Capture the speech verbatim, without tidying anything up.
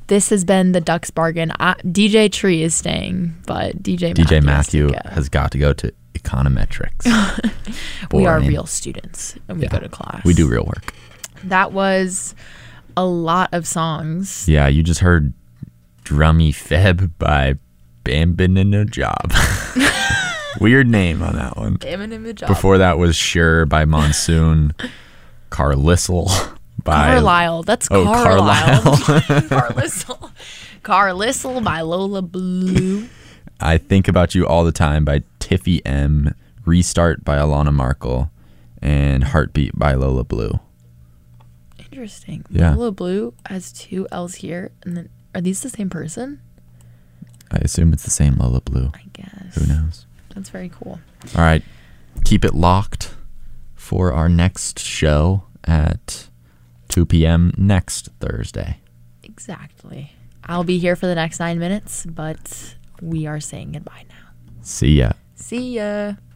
This has been the Ducks Bargain. I, D J Tree is staying, but D J D J Matthew, Matthew has, has got to go to econometrics. we are Boring. real students, and we Yeah. go to class. We do real work. That was a lot of songs. Yeah, you just heard Drummy Feb by Bambin in a Job. Weird name on that one. Damn in the job. Before that was Sure by Monsoon. Carlisle by Carlisle. That's Oh, Carlisle. Carlisle. Carlisle. Carlisle by Lola Blue. I Think About You All the Time by Tiffy M. Restart by Alana Markle. And Heartbeat by Lola Blue. Interesting. Yeah. Lola Blue has two L's here, and then are these the same person? I assume it's the same Lola Blue. I guess. Who knows? That's very cool. All right. Keep it locked for our next show at two p.m. next Thursday. Exactly. I'll be here for the next nine minutes, but we are saying goodbye now. See ya. See ya.